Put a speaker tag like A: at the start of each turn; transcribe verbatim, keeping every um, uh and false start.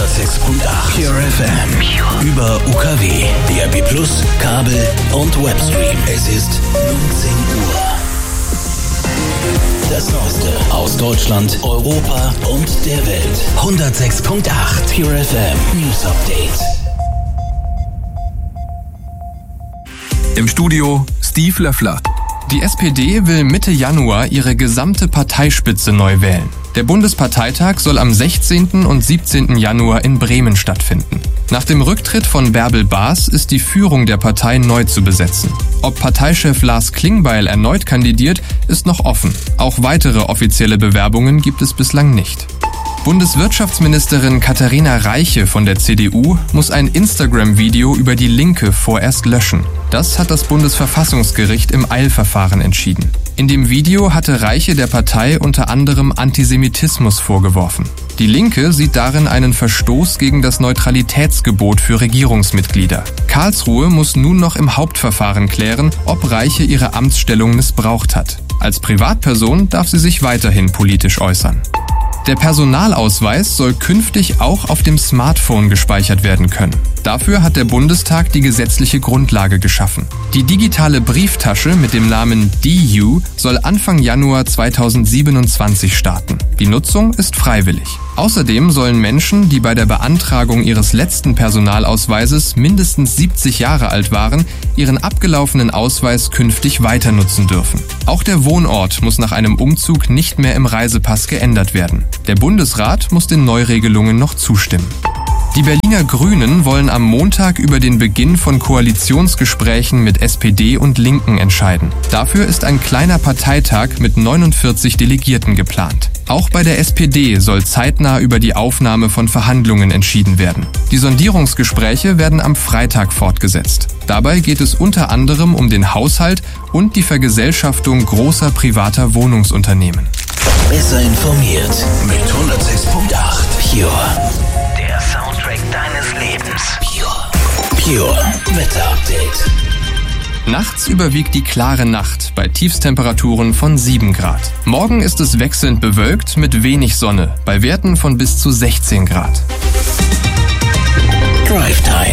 A: hundertsechs Komma acht Pure F M. Über U K W, D A B Plus, Kabel und Webstream. Es ist neunzehn Uhr. Das Neueste aus Deutschland, Europa und der Welt. hundertsechs Komma acht Pure F M News Update.
B: Im Studio Steve Löffler. Die S P D will Mitte Januar ihre gesamte Parteispitze neu wählen. Der Bundesparteitag soll am sechzehnten und siebzehnten Januar in Bremen stattfinden. Nach dem Rücktritt von Bärbel Baas ist die Führung der Partei neu zu besetzen. Ob Parteichef Lars Klingbeil erneut kandidiert, ist noch offen. Auch weitere offizielle Bewerbungen gibt es bislang nicht. Bundeswirtschaftsministerin Katharina Reiche von der C D U muss ein Instagram-Video über die Linke vorerst löschen. Das hat das Bundesverfassungsgericht im Eilverfahren entschieden. In dem Video hatte Reiche der Partei unter anderem Antisemitismus vorgeworfen. Die Linke sieht darin einen Verstoß gegen das Neutralitätsgebot für Regierungsmitglieder. Karlsruhe muss nun noch im Hauptverfahren klären, ob Reiche ihre Amtsstellung missbraucht hat. Als Privatperson darf sie sich weiterhin politisch äußern. Der Personalausweis soll künftig auch auf dem Smartphone gespeichert werden können. Dafür hat der Bundestag die gesetzliche Grundlage geschaffen. Die digitale Brieftasche mit dem Namen D U soll Anfang Januar zweitausendsiebenundzwanzig starten. Die Nutzung ist freiwillig. Außerdem sollen Menschen, die bei der Beantragung ihres letzten Personalausweises mindestens siebzig Jahre alt waren, ihren abgelaufenen Ausweis künftig weiter nutzen dürfen. Auch der Wohnort muss nach einem Umzug nicht mehr im Reisepass geändert werden. Der Bundesrat muss den Neuregelungen noch zustimmen. Die Berliner Grünen wollen am Montag über den Beginn von Koalitionsgesprächen mit S P D und Linken entscheiden. Dafür ist ein kleiner Parteitag mit neunundvierzig Delegierten geplant. Auch bei der S P D soll zeitnah über die Aufnahme von Verhandlungen entschieden werden. Die Sondierungsgespräche werden am Freitag fortgesetzt. Dabei geht es unter anderem um den Haushalt und die Vergesellschaftung großer privater Wohnungsunternehmen.
A: Besser informiert mit hundertsechs Komma acht Pure. Der Soundtrack deines Lebens. Pure. Pure Wetter Update.
B: Nachts überwiegt die klare Nacht bei Tiefstemperaturen von sieben Grad. Morgen ist es wechselnd bewölkt mit wenig Sonne bei Werten von bis zu sechzehn Grad.
A: Drive Time.